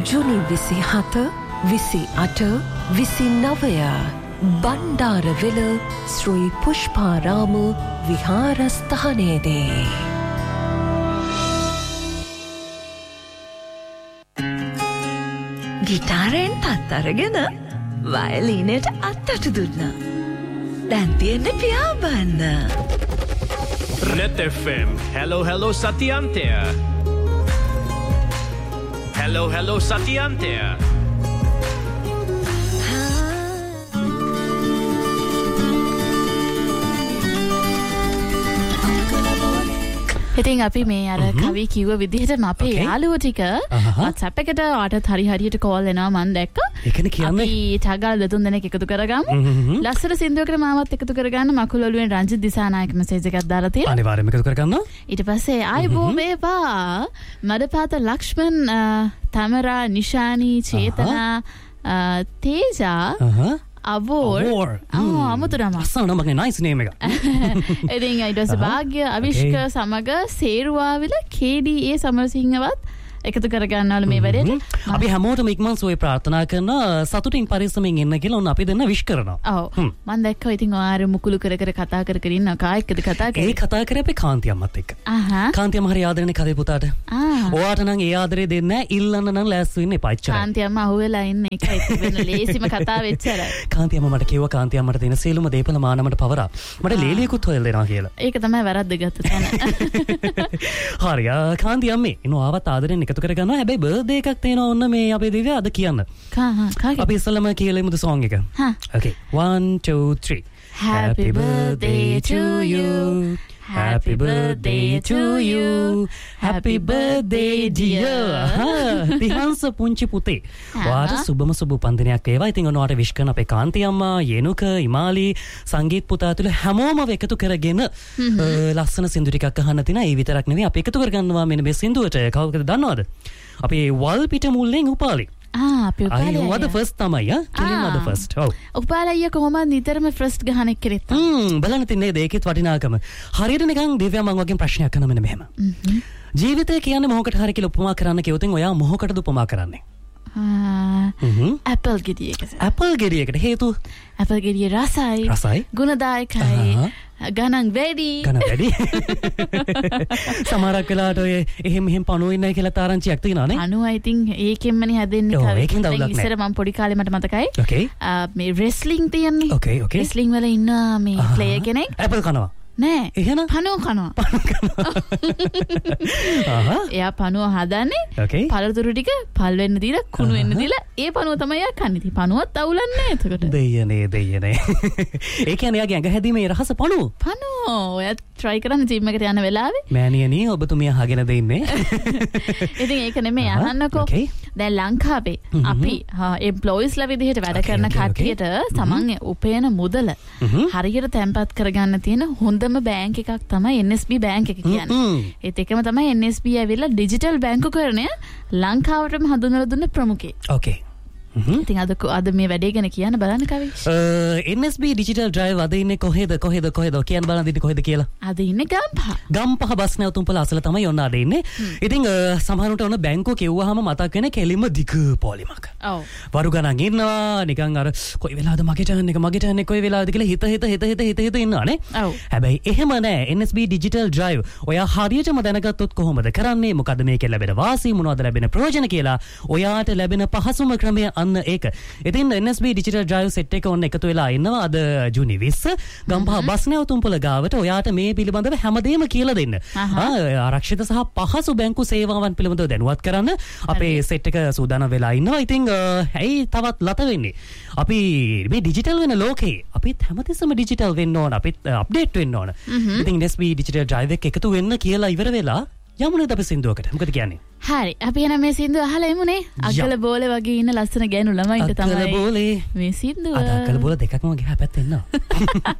ජුනි 27, 28, 29 බණ්ඩාරවෙල ශ්‍රී පුෂ්පාරාම විහාරස්ථානයේදී ගිටාරයෙන් තත් අරගෙන වයලීනයට අත්තට දුන්නා. දැන් තියෙන්නේ පියාඹන්න. Net FM. Hello Satyantea. Hello Satyantea. ඉතින් අපි මේ අර කවි කිව්ව විදිහටම අපේ යාළුවෝ ටික WhatsApp එකට ආටත් හරියට කෝල් එනවා මම දැක්කා. ඒකනේ කියන්නේ. අපි ටගල් දෙතුන් දෙනෙක් එකතු කරගමු. ලස්සන සින්දුවකට මාවත් එකතු කරගන්න මකුළු ඔළුවෙන් රංජිත් දිසානායක මෙසේජ් එකක් දාලා තියෙනවා. අනිවාර්යයෙන්ම එකතු කරගන්නවා. ඊට පස්සේ ආයිබෝ වේවා මඩපාත ලක්ෂ්මන් තමරා නිෂානි චේතනා තේජා අවෝර් අමුතුරම අස්සන නමක් නේ නයිස් නේම් එක. ඉතින් ඊට පස්සේ භාග්‍ය අවිෂ්ක සමග සේරුවාවිල KDA සමරසිංහවත් එකතු කරගන්නවලු මේ වැඩේට. අපි හැමෝටම ඉක්මන් සුවය ප්‍රාර්ථනා කරනවා සතුටින් පරිස්සමෙන් ඉන්න කියලා ඔන්න අපි දෙන්න විශ් කරනවා. ඔව්. මම දැක්කා ඉතින් ඔයාර මුකුළු කර කතා කර ඉන්න කායිකද කතා කරේ. ඒ කතා කරේ අපේ කාන්ති අම්මත් එක්ක. කාන්ති අම්ම හරි ආදරෙන්නේ කදේ පුතාට. ඔයාට නම් ඒ ආදරේ දෙන්නේ නැහැ ඉල්ලන්න නම් ලෑස්ති වෙන්න එපා එච්චරයි. කාන්ති අම්ම අහුවෙලා ඉන්නේ ඒකයි වෙන ලේසිම කතාව එච්චරයි. කාන්ති අම්ම මට කිව්වා කාන්ති අම්මට දෙන සියලුම දේපල මානමට පවරා. මට ලේලියකුත් හොයලා දෙනවා කියලා. ඒක තමයි වැරද්ද ගත්ත තැන. හරි කාන්ති අම්මේ එනවා ආවත් ආදරෙන් එකතු කරගන්නවා. හැබැයි බර්ත්ඩේ එකක් තියෙනවා ඔන්න මේ අපේ දිව්‍ය අද කියන්න. කාගේ? අපි ඉස්සෙල්ලාම කියලාමුද song එක. Okay 1 2 3 Happy birthday to you. Happy birthday to you. Happy birthday dear. තිහංස පුංචි පුතේ. වාට සුබම සුබ උපන්දිනයක් වේවා. ඉතින් ඔන්න වාට විශ් කරන අපේ කාන්ති අම්මා, යේනුක, ඉමාලි, සංගීත් පුතා තුල හැමෝම එකතු කරගෙන ලස්සන සින්දු ටිකක් අහන්න තිනා. ඒ විතරක් නෙවෙයි අපි එකතු කරගන්නවා මෙන්න මේ සින්දුවට. කවුද දන්නවද? අපේ වල්පිට මුල්ලෙන් උපාලි. අපි උපාලි අද ෆස්ට් තමයි කෙලින්ම අද ෆස්ට්. ඔව්. උපාලි අයියා කොහොමද නිතරම ෆස්ට් ගහන එක්කෙනෙක් තමයි. බලන්න තින්නේ ඒකෙත් වටිනාකම. හරියට නිකන් දිව්‍යා මං වගේ ප්‍රශ්නයක් කරන මෙන්න මෙහෙම. ජීවිතය කියන්නේ මොහොකට හරි කියලා උපමා කරන්න කිව්වොත් ඔයා මොහොකටද උපමා කරන්නේ? ඇපල් ගෙඩියකට. ඇපල් ගෙඩියකට හේතුව? ඇපල් ගෙඩිය රසයි. ගුණදායකයි. ගණන් වැඩි. සමහරක් වෙලාවට ඔය එහෙම පණුව ඉන්නයි කියලා තාරංචියක් තියෙනවා නේ. අනුව I think ඒකෙන්මනේ හැදෙන්නේ. ඔව් ඒකෙන් දවුලක් නෑ. ඉස්සර මම පොඩි කාලේ මට මතකයි. මේ රෙස්ලිං තියන්නේ. ඕකේ. රෙස්ලිං වල ඉන්න මේ ප්ලේයර් කෙනෙක්. ඇපල් කනවා. නෑ එහෙනම් පණුව කනවා. එයා පණුව හදන්නේ පළතුරු ටික පල් වෙන්න දීලා කුණු වෙන්න දීලා ඒ පණුව තමයි එයා කන්නේ. ඉතින් පණුවත් අවුලන්නේ එතකොට. දෙයනේ. ඒ කියන්නේ එයාගේ ඇඟ හැදීමේ රහස පණුව. ඔයා try කරන්න ජිම් එකට යන වෙලාවේ. මෑණියනි ඔබතුමිය අහගෙන දෙන්නේ. ඉතින් ඒක නෙමෙයි අහන්නකෝ. දැන් ලංකාවේ අපි එම්ප්ලොයිස්ලා විදිහට වැඩ කරන කට්ටියට තමන් උපයන මුදල හරියට තැන්පත් කරගන්න තියෙන හොඳ බෑන්ක් එකක් තමයි NSB බෑන්ක් එක කියන්නේ. ඒත් එකම තමයි NSB ඇවිල්ලා ඩිජිටල් බැංකුකරණය ලංකාවටම හඳුන්වලා දුන්න ප්‍රමුඛේ. ඕකේ. ඉතින් අද මේ වැඩේ ගැන කියන්න බලන්න කවිෂ්. NSB ඩිජිටල් ඩ්‍රයිව් අද ඉන්නේ කොහෙද කියන්න බලන්න ඉන්නේ කොහෙද කියලා. අද ඉන්නේ ගම්පහ බස් නැවතුම්පල අසල තමයි ඔන්න අද ඉන්නේ. ඉතින් සමහරවිට ඔන්න බැංකුව කිව්වහම මතක් වෙන කෙලින්ම දිග පොලිමක්. ඔව්. වරු ගණන් ඉන්නවා නිකන් අර කොයි වෙලාවද මගේ ටර්න් එක කොයි වෙලාවද කියලා හිත ඉන්නවානේ. ඔව්. හැබැයි එහෙම නෑ NSB ඩිජිටල් ඩ්‍රයිව්. ඔයා හරියටම දැනගත්තොත් කොහොමද කරන්නේ මොකද මේකේ ලැබෙන වාසි මොනවද ලැබෙන ප්‍රයෝජන කියලා ඔයාට ලැබෙන පහසුම ක්‍රමය ඒක. ඉතින් NSB ඩිජිටල් ඩ්‍රයිව් සෙට් එක ඔන්න එකතු වෙලා ඉන්නවා අද ජූනි 20 ගම්පහ බස් නැවතුම්පල ගාවට ඔයාට මේ පිළිබඳව හැමදේම කියලා දෙන්න. ආරක්ෂිත සහ පහසු බැංකු සේවාවන් පිළිබඳව දැනුවත් කරන්න අපේ සෙට් එක සූදානම් වෙලා ඉන්නවා. ඉතින් ඇයි තවත් ලත වෙන්නේ? අපි මේ ඩිජිටල් වෙන ලෝකේ අපිත් හැමතිස්සම ඩිජිටල් වෙන්න ඕන. අපිත් අප්ඩේට් වෙන්න ඕන. ඉතින් NSB ඩිජිටල් ඩ්‍රයිව් එක එකතු වෙන්න කියලා ඉවර වෙලා යමුනේ අපි සින්දුවකට. මොකද කියන්නේ? හරි අපි එන මේ සින්දුව අහලා එමුනේ. අග්ගල බෝලේ වගේ ඉන්න ලස්සන ගෑනු ළමයින්ට තමයි මේ සින්දුව. අග්ගල බෝල දෙකක්ම ගහපැත්තේ ඉන්නවා.